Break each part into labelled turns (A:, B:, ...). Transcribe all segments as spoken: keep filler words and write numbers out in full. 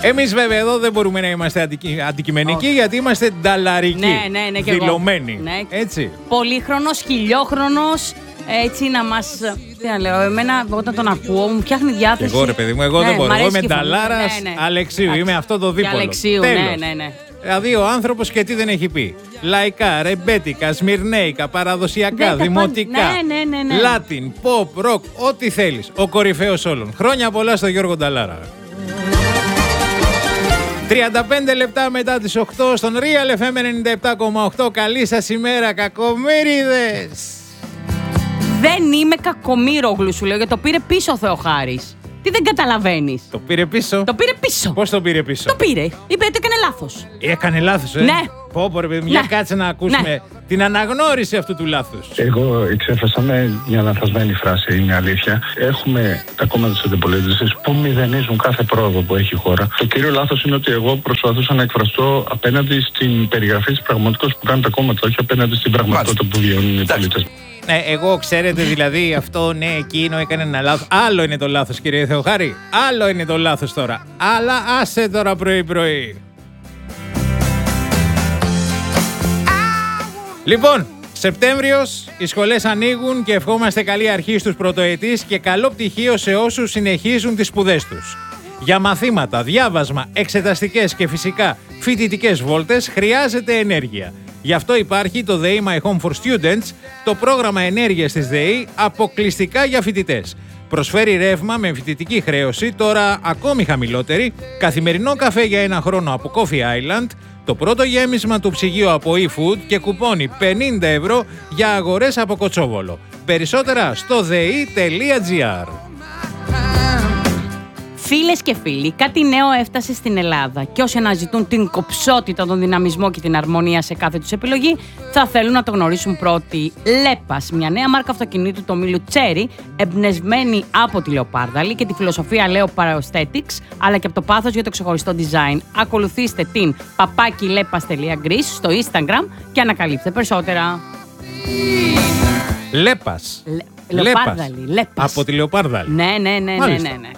A: Εμείς βέβαια εδώ δεν μπορούμε να είμαστε αντικει... αντικειμενικοί, oh. γιατί είμαστε νταλαρικοί.
B: Ναι, ναι, ναι,
A: δηλωμένοι.
B: Ναι.
A: Έτσι.
B: Πολύχρονος, χιλιόχρονος. Έτσι να μας. Τι να λέω, εμένα όταν τον ακούω μου φτιάχνει διάθεση.
A: Και εγώ ρε παιδί μου, εγώ
B: ναι,
A: δεν μπορώ. Εγώ είμαι
B: ναι,
A: νταλάρας
B: ναι, ναι.
A: Αλεξίου. Άξι. Είμαι αυτό το δίπολο.
B: Αλεξίου,
A: Τέλος.
B: ναι, ναι, ναι.
A: Δηλαδή ο άνθρωπος και τι δεν έχει πει. Λαϊκά, ρεμπέτικα, σμυρνέικα, παραδοσιακά,
B: Δέκα,
A: δημοτικά,
B: ναι, ναι, ναι, ναι.
A: Λάτιν, pop, rock, ό,τι θέλεις. Ο κορυφαίος όλων. Χρόνια πολλά στο Γιώργο Νταλάρα. τριάντα πέντε λεπτά μετά τις οκτώ στον Real εφ εμ ενενήντα επτά κόμμα οκτώ. Καλή σας ημέρα, κακομοίριδες.
B: Δεν είμαι κακομοίρογλου, σου λέω, γιατί το πήρε πίσω ο Θεοχάρης. Τι δεν καταλαβαίνεις.
A: Το πήρε πίσω.
B: Το πήρε πίσω.
A: Πώς το πήρε πίσω.
B: Το πήρε. Είπε ότι έκανε λάθος.
A: Έκανε λάθος, ε.
B: Ναι.
A: Πω, πω, ρε παιδί, μια
B: ναι.
A: κάτσε να ακούσουμε ναι. την αναγνώριση αυτού του λάθους.
C: Εγώ εξέφρασα με μια λανθασμένη φράση, είναι αλήθεια. Έχουμε τα κόμματα της αντιπολίτευσης που μηδενίζουν κάθε πρόοδο που έχει η χώρα. Το κύριο λάθος είναι ότι εγώ προσπαθούσα να εκφραστώ απέναντι στην περιγραφή της πραγματικότητας που κάνουν τα κόμματα, όχι απέναντι στην πραγματικότητα που βιώνουν οι πολίτες.
A: Ναι, εγώ ξέρετε δηλαδή αυτό, ναι, εκείνο έκανε ένα λάθος. Άλλο είναι το λάθος, κύριε Θεοχάρη. Άλλο είναι το λάθος τώρα. Αλλά άσε τώρα πρωί-πρωί. Λοιπόν, Σεπτέμβριος, οι σχολές ανοίγουν και ευχόμαστε καλή αρχή στους πρωτοετής και καλό πτυχίο σε όσους συνεχίζουν τις σπουδές τους. Για μαθήματα, διάβασμα, εξεταστικές και φυσικά φοιτητικές βόλτες χρειάζεται ενέργεια. Γι' αυτό υπάρχει το ΔΕΗ My Home for Students, το πρόγραμμα ενέργειας της ΔΕΗ αποκλειστικά για φοιτητές. Προσφέρει ρεύμα με φοιτητική χρέωση, τώρα ακόμη χαμηλότερη, καθημερινό καφέ για ένα χρόνο από Coffee Island, το πρώτο γέμισμα του ψυγείου από eFood και κουπόνι πενήντα ευρώ για αγορές από Κοτσόβολο. Περισσότερα στο δei τελεία τζι άρ.
B: Φίλες και φίλοι, κάτι νέο έφτασε στην Ελλάδα και όσοι αναζητούν την κοψότητα, τον δυναμισμό και την αρμονία σε κάθε τους επιλογή θα θέλουν να το γνωρίσουν πρώτοι. Λέπας, μια νέα μάρκα αυτοκινήτου του ομίλου Cherry, εμπνευσμένη από τη Λεοπάρδαλη και τη φιλοσοφία Leopard Aesthetics, αλλά και από το πάθος για το ξεχωριστό design. Ακολουθήστε την παπάκι lepas τελεία greece στο Instagram και ανακαλύψτε περισσότερα.
A: Λέπας.
B: Λε... Λεοπάρδαλη, Λέπας.
A: Από τη Λεοπάρδαλη.
B: Ναι, ναι, ναι, ναι, ναι, ναι.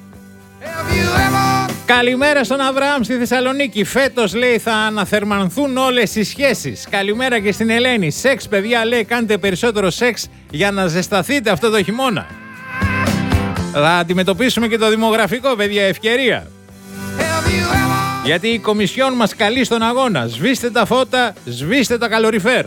A: Καλημέρα στον Αβραάμ στη Θεσσαλονίκη. Φέτος, λέει, θα αναθερμανθούν όλες οι σχέσεις. Καλημέρα και στην Ελένη. Σεξ, παιδιά, λέει, κάντε περισσότερο σεξ για να ζεσταθείτε αυτό το χειμώνα. Θα αντιμετωπίσουμε και το δημογραφικό, παιδιά, ευκαιρία. Γιατί η Κομισιόν μας καλεί στον αγώνα. Σβήστε τα φώτα, σβήστε τα καλοριφέρ.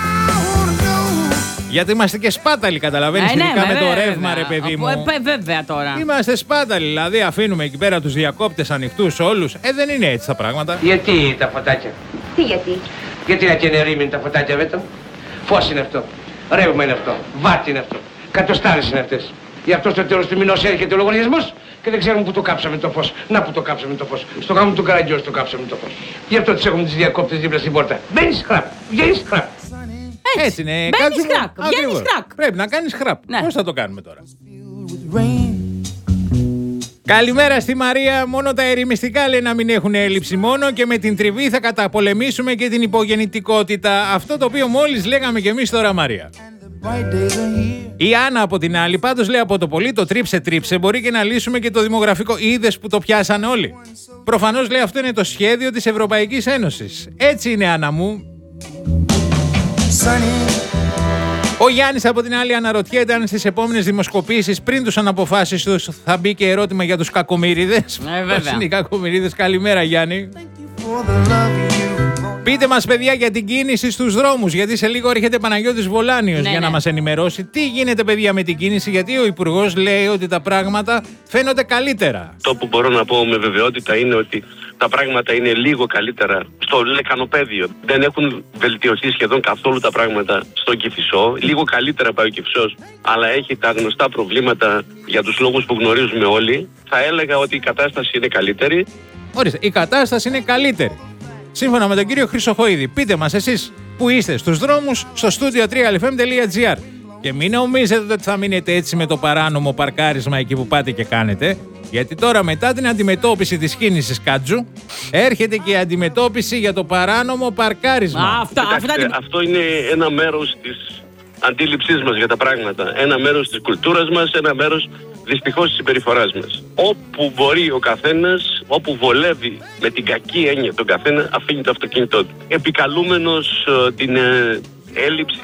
A: Γιατί είμαστε και σπάταλοι, καταλαβαίνεις,
B: ναι,
A: ειδικά
B: ναι,
A: με το
B: βέβαια,
A: ρεύμα, ρε παιδί μου.
B: Ε, βέβαια τώρα.
A: Είμαστε σπάταλοι, δηλαδή αφήνουμε εκεί πέρα τους διακόπτες ανοιχτούς όλους. Ε, δεν είναι έτσι τα πράγματα.
D: Γιατί τα φωτάκια.
E: Τι γιατί.
D: Γιατί να και νερίμι τα φωτάκια βέτω. Φως είναι αυτό. Ρεύμα είναι αυτό. Βάτι είναι αυτό. Κατοστάρες είναι αυτές. Γι' αυτό στο τέλος του μηνός έρχεται ο λογαριασμός και δεν ξέρουμε που το κάψαμε το φως. Να που το κάψαμε το φως. Στο γάμο του Καραγκιόζη το κάψαμε το φως. Γι' αυτό τις έχουμε τις διακόπτες δίπλα στην πόρτα. Μπαίνεις χραπ. Βγαίνεις χραπ.
B: Έτσι,
A: Έτσι είναι.
B: Μπαίνεις χραπ. Βγαίνεις χραπ.
A: Πρέπει να κάνεις χραπ.
B: Ναι.
A: Πώς θα το κάνουμε τώρα. Καλημέρα στη Μαρία. Μόνο τα ερημιστικά, λέει, να μην έχουν έλλειψη μόνο και με την τριβή θα καταπολεμήσουμε και την υπογεννητικότητα. Αυτό το οποίο μόλις λέγαμε κι εμείς τώρα, Μαρία. Η Άννα από την άλλη πάντως λέει από το πολύ το τρίψε τρίψε μπορεί και να λύσουμε και το δημογραφικό. Είδες που το πιάσανε όλοι. Προφανώς, λέει, αυτό είναι το σχέδιο της Ευρωπαϊκής Ένωσης. Έτσι είναι, Άννα μου. Ο Γιάννης από την άλλη αναρωτιέται αν στις επόμενες δημοσκοπήσεις πριν τους αναποφάσεις τους θα μπει και ερώτημα για τους κακομοίριδες.
B: Ε, βέβαια.
A: Πώς είναι οι κακομοίριδες. Καλημέρα, Γιάννη. Πείτε μας, παιδιά, για την κίνηση στους δρόμους, γιατί σε λίγο έρχεται Παναγιώτης Βολάνιος
B: ναι,
A: για
B: ναι.
A: να μας ενημερώσει. Τι γίνεται, παιδιά, με την κίνηση, γιατί ο Υπουργός λέει ότι τα πράγματα φαίνονται καλύτερα.
F: Το που μπορώ να πω με βεβαιότητα είναι ότι τα πράγματα είναι λίγο καλύτερα στο λεκανοπέδιο. Δεν έχουν βελτιωθεί σχεδόν καθόλου τα πράγματα στο Κηφισό. Λίγο καλύτερα πάει ο Κηφισός, αλλά έχει τα γνωστά προβλήματα για τους λόγους που γνωρίζουμε όλοι. Θα έλεγα ότι η κατάσταση είναι καλύτερη.
A: Ορίστε, η κατάσταση είναι καλύτερη. Σύμφωνα με τον κύριο Χρυσοχοίδη. Πείτε μας εσείς που είστε στους δρόμους στο studio τρία εφ εμ τελεία τζι άρ. Και μην νομίζετε ότι θα μείνετε έτσι με το παράνομο παρκάρισμα εκεί που πάτε και κάνετε. Γιατί τώρα, μετά την αντιμετώπιση της κίνησης Κάτζου, έρχεται και η αντιμετώπιση για το παράνομο παρκάρισμα.
B: Α, αυτά,
F: Κοιτάξτε,
B: αυτά...
F: αυτό είναι ένα μέρος της αντίληψής μας για τα πράγματα. Ένα μέρος της κουλτούρας μας, ένα μέρος δυστυχώς της συμπεριφοράς μας. Όπου μπορεί ο καθένας, όπου βολεύει με την κακή έννοια τον καθένα, αφήνει το αυτοκίνητό του. Επικαλούμενος ε, την ε, έλλειψη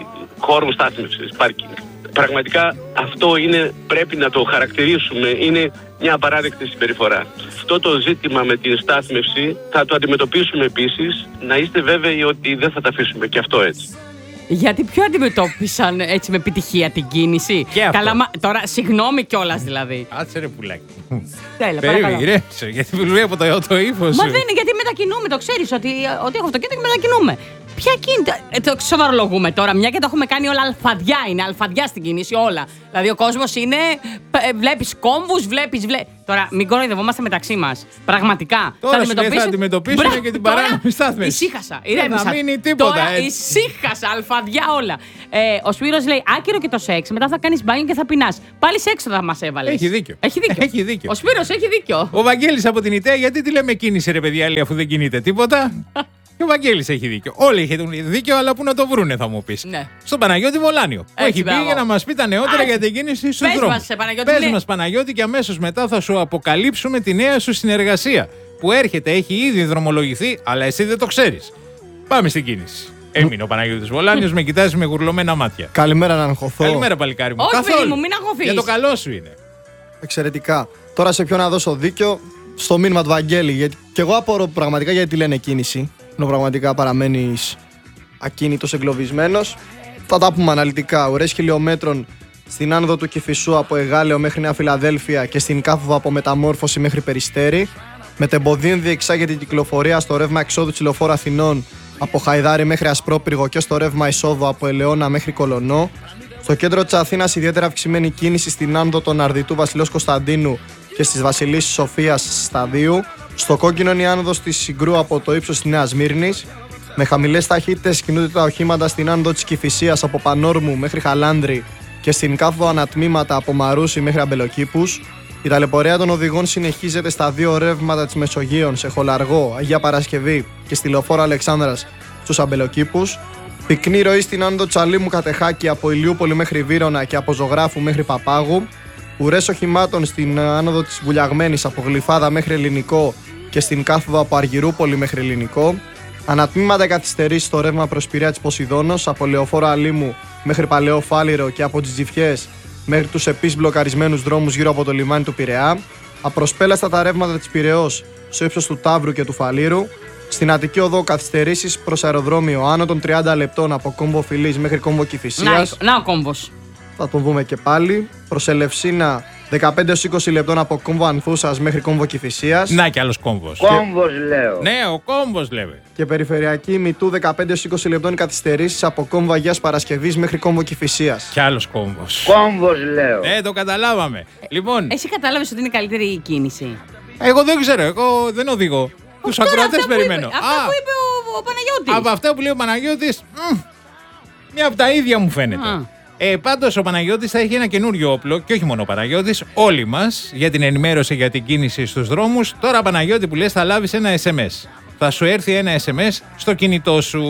F: χώρου στάθμευσης, πάρκινγκ. Πραγματικά αυτό είναι, πρέπει να το χαρακτηρίσουμε, είναι μια απαράδεκτη συμπεριφορά. Αυτό το ζήτημα με την στάθμευση θα το αντιμετωπίσουμε επίσης, να είστε βέβαιοι ότι δεν θα τα αφήσουμε και αυτό έτσι.
B: Γιατί ποιο αντιμετώπισαν έτσι με επιτυχία την κίνηση.
A: Και αυτό.
B: Καλά, μα, τώρα συγγνώμη κιόλας δηλαδή.
A: Άτσε ρε πουλάκι.
B: Τέλεια,
A: Περίμενε,
B: παρακαλώ.
A: ηρέμησε, γιατί μιλούει από το, το ύφος
B: Μα
A: σου.
B: δεν είναι γιατί μετακινούμε, το ξέρεις ότι, ότι έχω αυτοκίνητο και μετακινούμε. Ποια κίνητα. Ε, το σοβαρολογούμε τώρα, μια και το έχουμε κάνει όλα αλφαδιά. Είναι αλφαδιά στην κίνηση όλα. Δηλαδή ο κόσμος είναι. Ε, βλέπεις κόμβους, βλέπεις. Βλέ... Τώρα μην κοροϊδευόμαστε μεταξύ μας. Πραγματικά.
A: Τώρα σου λέει θα αντιμετωπίσουμε και την παράνομη στάθμευση.
B: Ησύχασα. Ηρέμησα.
A: Δεν θα μείνει τίποτα.
B: Τώρα
A: έτσι.
B: ησύχασα, αλφαδιά όλα. Ε, ο Σπύρος λέει: άκυρο και το σεξ. Μετά θα κάνεις μπάνιο και θα πεινάς. Πάλι σε έξοδα μας έβαλες.
A: Έχει δίκιο.
B: Έχει δίκιο.
A: Έχει δίκιο.
B: Ο Σπύρος έχει δίκιο.
A: Ο Βαγγέλης από την ΙΤΕΑ, γιατί τη λέμε κίνηση ρε παιδιά, λέει, αφού δεν κινείται τίποτα. Και ο Βαγγέλης έχει δίκιο. Όλοι έχουν δίκιο, αλλά πού να το βρούνε, θα μου πεις.
B: Ναι.
A: Στον Παναγιώτη Βολάνιο. Που
B: Έτσι,
A: έχει πει
B: μπράβο.
A: για να μας πει τα νεότερα
B: Α,
A: για την κίνηση στους
B: πες
A: δρόμους.
B: μας, Παναγιώτη,
A: Πες
B: ναι.
A: μας, Παναγιώτη, και αμέσως μετά θα σου αποκαλύψουμε τη νέα σου συνεργασία. Που έρχεται, έχει ήδη δρομολογηθεί, αλλά εσύ δεν το ξέρεις. Πάμε στην κίνηση. Έμεινε ο Παναγιώτης Βολάνιος, με κοιτάζει με γουρλωμένα μάτια.
E: Καλημέρα να αγχωθώ.
A: Καλημέρα, παλικάρι μου.
B: Όχι,
A: Καθόλου.
B: παιδί μου, μην αγχωθείς.
A: Για το καλό σου είναι.
E: Εξαιρετικά. Τώρα σε ποιον να δώσω δίκιο, στο μήνυμα του Βαγγέλη. Γιατί και εγώ απορώ πραγματικά γιατί λένε κίνηση. Ενώ πραγματικά παραμένεις ακίνητος, εγκλωβισμένος. Θα τα πούμε αναλυτικά. Ουρές χιλιόμετρων στην άνοδο του Κηφισού από Εγάλεο μέχρι Νέα Φιλαδέλφια και στην κάθοδο από Μεταμόρφωση μέχρι Περιστέρι. Μετεμποδίων διεξάγεται η κυκλοφορία στο ρεύμα εξόδου της Λεωφόρου Αθηνών από Χαϊδάρι μέχρι Ασπρόπυργο και στο ρεύμα εισόδου από Ελαιώνα μέχρι Κολονό. Στο κέντρο της Αθήνας ιδιαίτερα αυξημένη κίνηση στην άνοδο των Αρδιτού Βασιλός Κωνσταντίνου και στις Βασιλίσσης Σοφίας Σταδίου. Στο κόκκινο είναι η άνοδος της Συγκρού από το ύψος της Νέας Μύρνης. Με χαμηλές ταχύτητες κινούνται τα οχήματα στην άνοδο της Κηφισίας από Πανόρμου μέχρι Χαλάνδρη και στην κάθοδο ανατμήματα από Μαρούσι μέχρι Αμπελοκήπους. Η ταλαιπωρία των οδηγών συνεχίζεται στα δύο ρεύματα της Μεσογείων σε Χολαργό, Αγία Παρασκευή και στη Λεωφόρο Αλεξάνδρας στους Αμπελοκήπους. Πυκνή ροή στην άνοδο Τσαλίμου Κατεχάκη από Ηλιούπολη μέχρι Βύρωνα και από Ζωγράφου μέχρι Παπάγου. Ουρές οχημάτων στην άνοδο της Βουλιαγμένης από Γλυφάδα μέχρι Ελληνικό και στην κάθοδο από Αργυρούπολη μέχρι Ελληνικό. Ανατμήματα καθυστερήσεις στο ρεύμα προς Πειραιά της Ποσειδώνος από Λεωφόρο Αλήμου μέχρι Παλαιό Φάληρο και από τις Τζιφιές μέχρι τους επίσης μπλοκαρισμένους δρόμους γύρω από το λιμάνι του Πειραιά. Απροσπέλαστα τα ρεύματα της Πειραιώς στο ύψος του Ταύρου και του Φαλήρου. Στην Αττική Οδό καθυστερήσεις προς αεροδρόμιο άνω των τριάντα λεπτών από κόμβο Φιλής μέχρι κόμβο Κηφισίας.
B: Να, να ο κόμβος.
E: Θα τον δούμε και πάλι. Προς Ελευσίνα δεκαπέντε έως είκοσι λεπτών από κόμβο Ανθούσας μέχρι κόμβο Κηφισίας.
A: Να κι άλλος κόμβος.
G: Κόμβος λέω.
A: Ναι, ο κόμβος λέμε.
E: Και περιφερειακή Μητού δεκαπέντε έως είκοσι λεπτών καθυστερήσεις από κόμβο Αγίας Παρασκευής μέχρι κόμβο Κηφισίας.
A: Κι άλλος κόμβος.
G: Κόμβος λέω.
A: Ναι, το καταλάβαμε. Λοιπόν,
B: Εσύ κατάλαβες ότι είναι καλύτερη η κίνηση.
A: εγώ δεν ξέρω, εγώ δεν οδηγώ. Τους
B: Τώρα
A: ακροατές
B: αυτά που
A: περιμένω.
B: είπε- Αυτά που είπε ο, ο Παναγιώτης.
A: Από αυτά που λέει ο Παναγιώτης, μ, μία από τα ίδια μου φαίνεται.
B: Α.
A: Ε, πάντως ο Παναγιώτης θα έχει ένα καινούριο όπλο, και όχι μόνο ο Παναγιώτης, όλοι μας, για την ενημέρωση για την κίνηση στους δρόμους. Τώρα, Παναγιώτη, που λες, θα λάβεις ένα ες εμ ες. Θα σου έρθει ένα ες εμ ες στο κινητό σου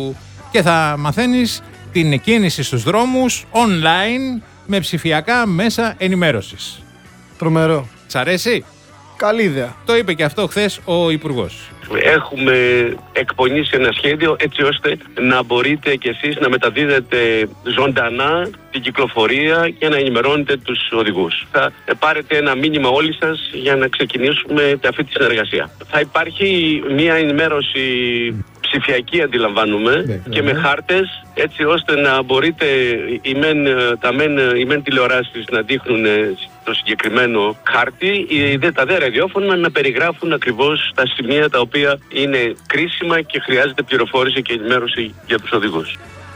A: και θα μαθαίνεις την κίνηση στους δρόμους online με ψηφιακά μέσα ενημέρωσης.
E: Τρομερό.
A: Σ' αρέσει?
E: Καλή ιδέα.
A: Το είπε και αυτό χθες ο Υπουργός.
F: Έχουμε εκπονήσει ένα σχέδιο έτσι ώστε να μπορείτε κι εσείς να μεταδίδετε ζωντανά την κυκλοφορία και να ενημερώνετε τους οδηγούς. Θα πάρετε ένα μήνυμα όλοι σας για να ξεκινήσουμε αυτή τη συνεργασία. Θα υπάρχει μια ενημέρωση ψηφιακή, αντιλαμβάνουμε,
E: Ναι,
F: και με χάρτες, έτσι ώστε να μπορείτε οι μεν, τα μεν, οι μεν τηλεοράσεις να δείχνουν το συγκεκριμένο χάρτη, οι δε, τα δε ραδιόφωνα να περιγράφουν ακριβώς τα σημεία τα οποία είναι κρίσιμα και χρειάζεται πληροφόρηση και ενημέρωση για τους οδηγούς.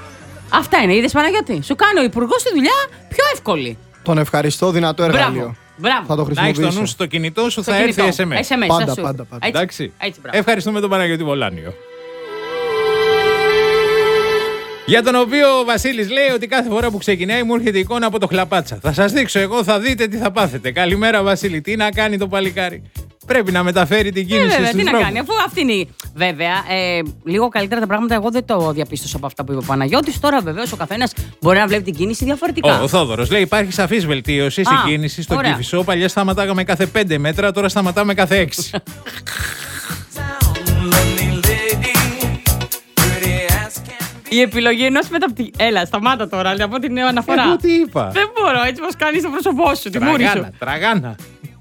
B: Αυτά είναι, είδες Παναγιώτη. Σου κάνει ο Υπουργός τη δουλειά πιο εύκολη.
E: Τον ευχαριστώ, δυνατό εργαλείο.
B: Μπράβο. Μπράβο.
E: Θα το
A: Να έχεις
E: χρησιμοποιήσω.
A: το νου στο κινητό σου,
B: Στο
A: θα έρθει
B: κινητό.
A: ες εμ ες.
B: ες εμ ες,
E: Πάντα,
B: θα σου.
E: πάντα, πάντα.
B: Έτσι,
A: Εντάξει.
B: έτσι, μπράβο.
A: Ευχαριστούμε τον Παναγιώτη Βολάνιο. Για τον οποίο ο Βασίλης λέει ότι κάθε φορά που ξεκινάει μου έρχεται εικόνα από το χλαπάτσα. Θα σας δείξω εγώ, θα δείτε τι θα πάθετε. Καλημέρα Βασίλη, τι να κάνει το παλικάρι. Πρέπει να μεταφέρει την
B: Ε,
A: κίνηση
B: βέβαια,
A: στους
B: τι να
A: δρόμους.
B: κάνει, αφού αυτή είναι η- Βέβαια, ε, λίγο καλύτερα τα πράγματα εγώ δεν το διαπίστωσα από αυτά που είπε ο Παναγιώτης. Τώρα βεβαίως ο καθένας μπορεί να βλέπει την κίνηση διαφορετικά.
A: Ο, ο Θόδωρος λέει: υπάρχει σαφής βελτίωση στην κίνηση στον Κηφισό. Παλιά σταματάγαμε κάθε πέντε μέτρα, τώρα σταματάμε κάθε έξι.
B: Η επιλογή ενός μεταπτυχίου. Έλα, σταμάτα τώρα, να πω την νέα αναφορά.
A: Εγώ τι είπα.
B: Δεν μπορώ, έτσι πως κάνεις το πρόσωπό σου, τη μούρη σου.
A: Τραγάνα, τραγάνα.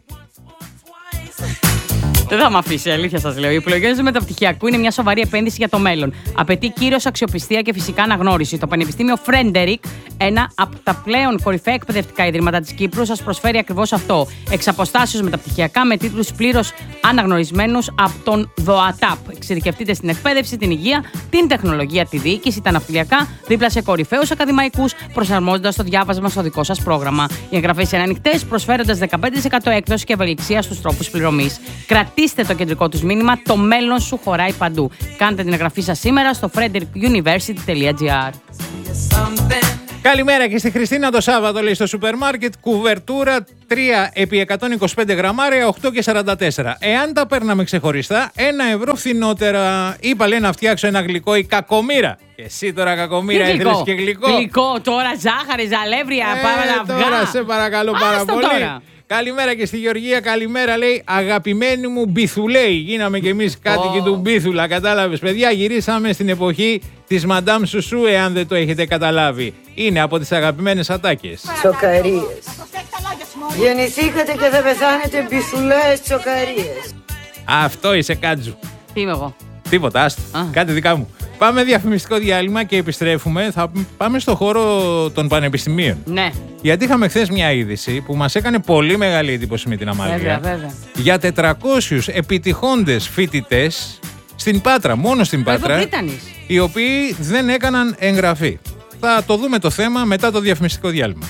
B: Δεν θα με αφήσει, αλήθεια σας λέω. Η επιλογή ενός μεταπτυχιακού είναι μια σοβαρή επένδυση για το μέλλον. Απαιτεί κύριος αξιοπιστία και φυσικά αναγνώριση. Το Πανεπιστήμιο Φρέντερικ, ένα από τα πλέον κορυφαία εκπαιδευτικά ιδρύματα της Κύπρου, σας προσφέρει ακριβώς αυτό. Εξ αποστάσεως μεταπτυχιακά με τίτλους πλήρως αναγνωρισμένους από τον ΔΟΑΤΑΠ. Εξειδικευτείτε στην εκπαίδευση, την υγεία, την τεχνολογία, τη διοίκηση, τα ναυτιλιακά, δίπλα σε κορυφαίους ακαδημαϊκούς, προσαρμόζοντας το διάβασμα στο δικό σας πρόγραμμα. Οι εγγραφές είναι ανοιχτές, προσφέροντας δεκαπέντε τοις εκατό έκπτωση και ευελιξία στους τρόπους πληρωμής. Κρατήστε το κεντρικό τους μήνυμα: το μέλλον σου χωράει παντού. Κάντε την εγγραφή σας σήμερα στο frederick university τελεία gr.
A: Καλημέρα και στη Χριστίνα. Το Σάββατο λέει στο σούπερ μάρκετ κουβερτούρα τρία επί εκατόν είκοσι πέντε γραμμάρια οκτώ και σαράντα τέσσερα. Εάν τα παίρναμε ξεχωριστά, ένα ευρώ φθηνότερα. Είπα λέει να φτιάξω ένα γλυκό η Κακομοίρα. Και εσύ τώρα Κακομοίρα ήθελες και γλυκό.
B: Γλυκό τώρα, ζάχαρη, ζαλεύρια,
A: ε,
B: πάμε να βγάλω.
A: Τώρα σε παρακαλώ πάρα
B: Άστα
A: πολύ.
B: Τώρα.
A: Καλημέρα και στη Γεωργία, καλημέρα λέει αγαπημένη μου Μπιθουλέη. Γίναμε κι εμείς κάτοικοι oh. του Μπίθουλα, κατάλαβες παιδιά, γυρίσαμε στην εποχή της Μαντάμ Σουσού, εάν δεν το έχετε καταλάβει. Είναι από τις αγαπημένες ατάκες.
H: Τσοκαρίες. Γεννηθήκατε και θα πεθάνετε μπιθουλές τσοκαρίες.
A: Αυτό είσαι Κάτζου.
B: Τι είμαι εγώ.
A: Τίποτα, άστο. Ah. Κάτι δικά μου. Πάμε διαφημιστικό διάλειμμα και επιστρέφουμε. Θα πάμε στο χώρο των πανεπιστημίων.
B: Ναι.
A: Γιατί είχαμε χθες μια είδηση που μας έκανε πολύ μεγάλη εντύπωση με την Αμαλία.
B: Βέβαια, βέβαια.
A: Για τετρακόσιους επιτυχώντες φοιτητές στην Πάτρα, μόνο στην Πάτρα, οι οποίοι δεν έκαναν εγγραφή. Θα το δούμε το θέμα μετά το διαφημιστικό διάλειμμα.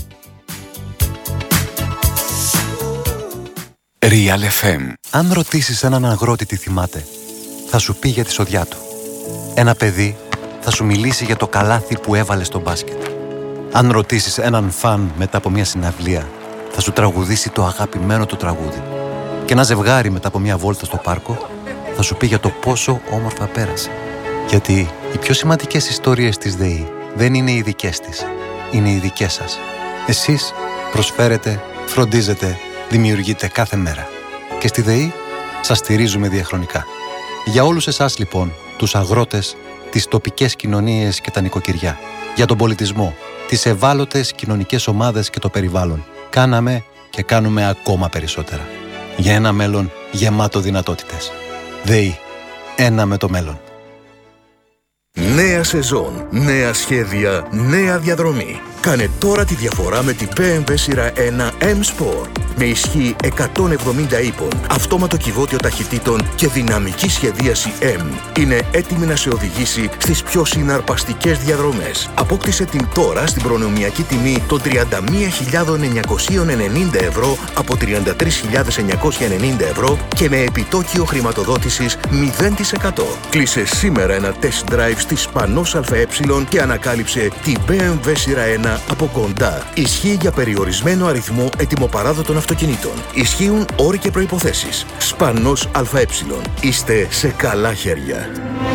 I: Real εφ εμ. Αν ρωτήσεις έναν αγρότη τι θυμάται, θα σου πει για τη σοδιά του. Ένα παιδί θα σου μιλήσει για το καλάθι που έβαλε στο μπάσκετ. Αν ρωτήσεις έναν φαν μετά από μια συναυλία, θα σου τραγουδήσει το αγαπημένο του τραγούδι. Και ένα ζευγάρι μετά από μια βόλτα στο πάρκο θα σου πει για το πόσο όμορφα πέρασε. Γιατί οι πιο σημαντικές ιστορίες της ΔΕΗ δεν είναι οι δικές της, είναι οι δικές σας. Εσείς προσφέρετε, φροντίζετε, δημιουργείτε κάθε μέρα. Και στη ΔΕΗ σας στηρίζουμε διαχρονικά. Για όλους εσάς λοιπόν, τους αγρότες, τις τοπικές κοινωνίες και τα νοικοκυριά, για τον πολιτισμό, τις ευάλωτες κοινωνικές ομάδες και το περιβάλλον, κάναμε και κάνουμε ακόμα περισσότερα. Για ένα μέλλον γεμάτο δυνατότητες. ΔΕΗ. Ένα με το μέλλον.
J: Νέα σεζόν, νέα σχέδια, νέα διαδρομή. Κάνε τώρα τη διαφορά με την μπι εμ ντάμπλιου σειρά ένα M-Sport. Με ισχύ εκατόν εβδομήντα ύπων, αυτόματο κυβότιο ταχυτήτων και δυναμική σχεδίαση M. Είναι έτοιμη να σε οδηγήσει στις πιο συναρπαστικές διαδρομές. Απόκτησε την τώρα στην προνομιακή τιμή των τριάντα μία χιλιάδες εννιακόσια ενενήντα ευρώ από τριάντα τρεις χιλιάδες εννιακόσια ενενήντα ευρώ και με επιτόκιο χρηματοδότησης μηδέν τοις εκατό. Κλείσε σήμερα ένα test drive στη Σπανός ΑΕ και ανακάλυψε την μπι εμ ντάμπλιου σειρά ένα από κοντά. Ισχύει για περιορισμένο αριθμό ετοιμοπαράδοτων αυτοκινήτων. Ισχύουν όροι και προϋποθέσεις. Σπανός ΑΕ. Είστε σε καλά χέρια.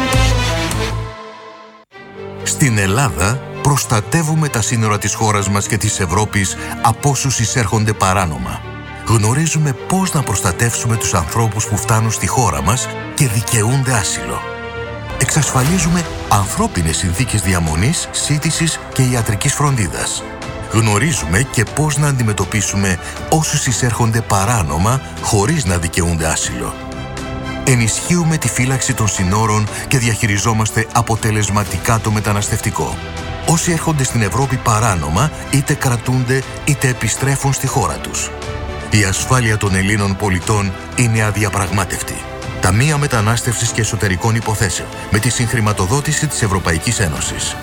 J: Στην Ελλάδα προστατεύουμε τα σύνορα της χώρας μας και της Ευρώπης από όσους εισέρχονται παράνομα. Γνωρίζουμε πώς να προστατεύσουμε τους ανθρώπους που φτάνουν στη χώρα μας και δικαιούνται άσυλο. Εξασφαλίζουμε ανθρώπινες συνθήκες διαμονής, σύντησης και ιατρικής φροντίδας. Γνωρίζουμε και πώς να αντιμετωπίσουμε όσους εισέρχονται παράνομα χωρίς να δικαιούνται άσυλο. Ενισχύουμε τη φύλαξη των συνόρων και διαχειριζόμαστε αποτελεσματικά το μεταναστευτικό. Όσοι έρχονται στην Ευρώπη παράνομα είτε κρατούνται είτε επιστρέφουν στη χώρα τους. Η ασφάλεια των Ελλήνων πολιτών είναι αδιαπραγμάτευτη. Ταμεία Μετανάστευσης και Εσωτερικών Υποθέσεων με τη συγχρηματοδότηση της Ευρωπαϊκής Ένωσης.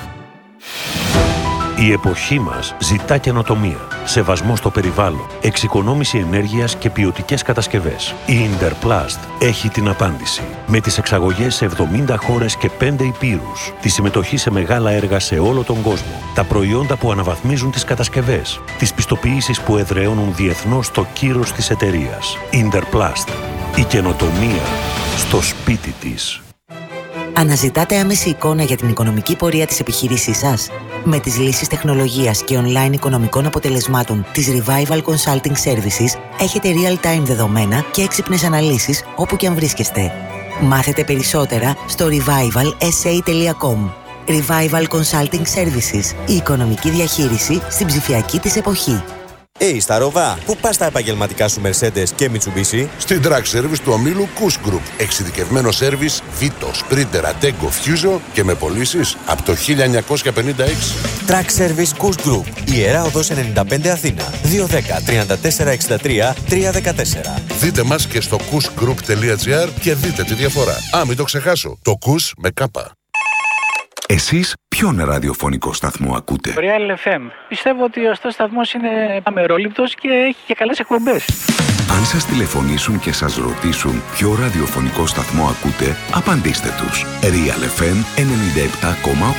K: Η εποχή μας ζητά καινοτομία, σεβασμό στο περιβάλλον, εξοικονόμηση ενέργειας και ποιοτικές κατασκευές. Η Interplast έχει την απάντηση. Με τις εξαγωγές σε εβδομήντα χώρες και πέντε υπήρους, τη συμμετοχή σε μεγάλα έργα σε όλο τον κόσμο, τα προϊόντα που αναβαθμίζουν τις κατασκευές, τις πιστοποιήσεις που εδραιώνουν διεθνώς το κύρος της εταιρείας. Interplast. Η καινοτομία στο σπίτι. σπίτι της.
L: Αναζητάτε άμεση εικόνα για την οικονομική πορεία της επιχείρησής σας? Με τις λύσεις τεχνολογίας και online οικονομικών αποτελεσμάτων της Revival Consulting Services έχετε real-time δεδομένα και έξυπνες αναλύσεις όπου και αν βρίσκεστε. Μάθετε περισσότερα στο revival s a τελεία com. Revival Consulting Services. Η οικονομική διαχείριση στην ψηφιακή της εποχή.
M: Hey, στα Ροβά, πού πας τα επαγγελματικά σου Mercedes και Mitsubishi?
N: Στην Track Service του ομίλου Kuss Group. Εξειδικευμένο σέρβις Vito, Sprinter, Ateco, Fuso και με πωλήσεις από το χίλια εννιακόσια πενήντα έξι.
M: Track Service Kuss Group. Ιερά Οδός ενενήντα πέντε Αθήνα. δύο ένα μηδέν, τρία τέσσερα έξι τρία, τρία ένα τέσσερα.
N: Δείτε μας και στο kuss group τελεία gr και δείτε τη διαφορά. Α, μην το ξεχάσω. Το Kuss με κάπα.
O: Εσείς ποιον ραδιοφωνικό σταθμό ακούτε?
P: Real εφ εμ. Πιστεύω ότι ο σταθμός είναι αμερόληπτος και έχει και καλές εκπομπές.
O: Αν σας τηλεφωνήσουν και σας ρωτήσουν ποιο ραδιοφωνικό σταθμό ακούτε, απαντήστε τους. Real εφ εμ ενενήντα επτά κόμμα οκτώ.